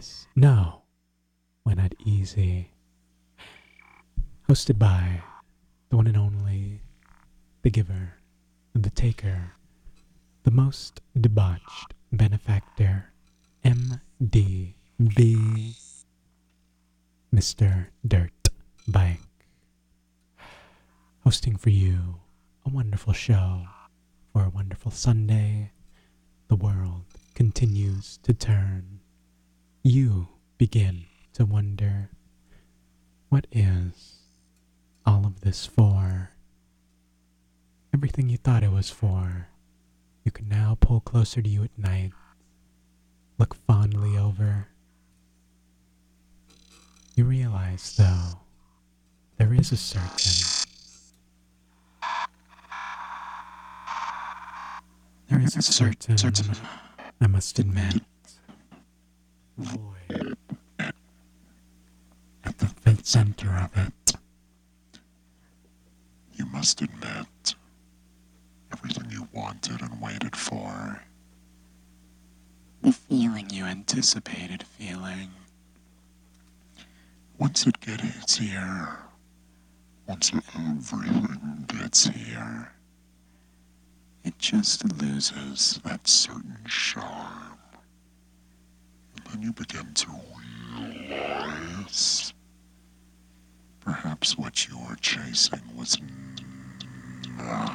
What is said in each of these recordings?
is No, We're Not Easy, hosted by the one and only, the giver, the taker, the most debauched benefactor, MDB, Mr. Dirt Bike, hosting for you a wonderful show for a wonderful Sunday. The world continues to turn. You begin to wonder, what is all of this for? Everything you thought it was for, you can now pull closer to you at night, look fondly over. You realize, though, there is a certain, I must admit, void at the center of it. You must admit, everything you wanted and waited for, the feeling you anticipated feeling, once it gets here, once everything gets here, it just loses that certain charm. And then you begin to realize perhaps what you were chasing was not.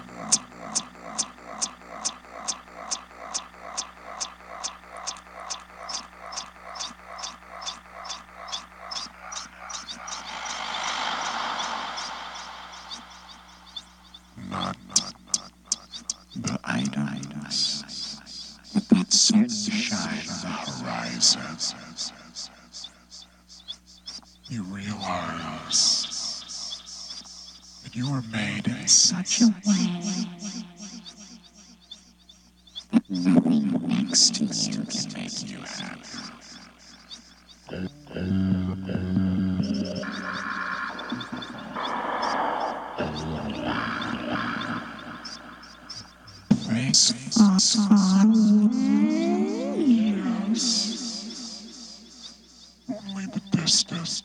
The items with that sunshine on the horizon. You realize that you were made in such a way that nothing next to you can make you happy. Yes. Only the distance.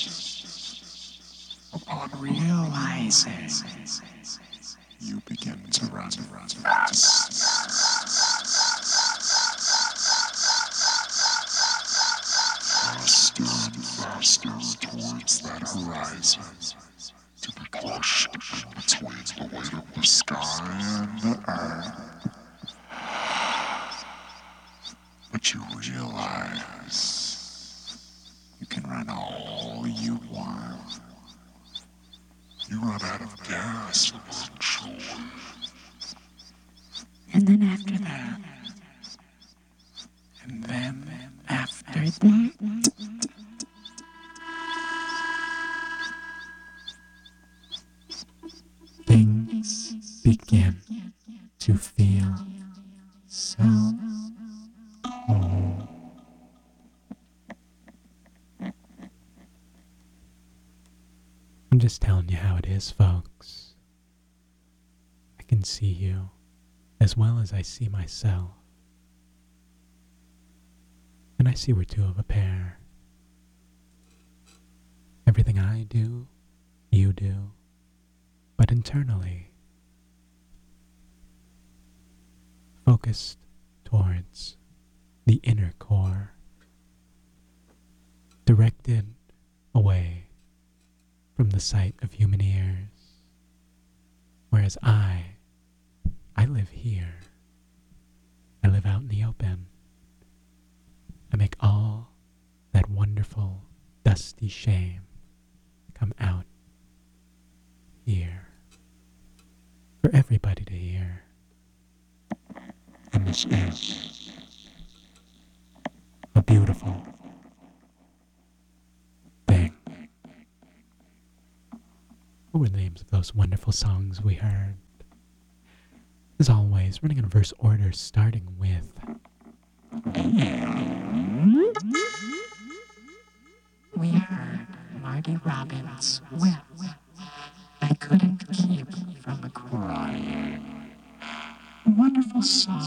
Upon realizing, you begin to run fast. Faster and faster towards that horizon, to be crushed between the weight of the sky and the earth. But you realize you can run all you want. You run out of gas eventually. And then after that, things begin to feel so whole. I'm just telling you how it is, folks. I can see you as well as I see myself. And I see we're two of a pair. Everything I do, you do, but internally, focused towards the inner core, directed away from the sight of human ears, whereas I live here. I live out in the open. I make all that wonderful, dusty shame come out here for everybody to hear. And this is a beautiful thing. What were the names of those wonderful songs we heard? As always, running in reverse order, starting with we heard Marty Robbins with I Couldn't Keep From Crying. A wonderful song.